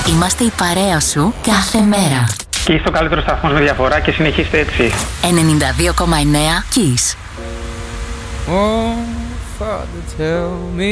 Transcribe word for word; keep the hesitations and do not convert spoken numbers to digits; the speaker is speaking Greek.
Είμαστε η παρέα σου κάθε μέρα. Και είστε ο καλύτερος σταθμός με διαφορά και συνεχίστε έτσι. ενενήντα δύο κόμμα εννέα Kiss. Oh, Father, tell me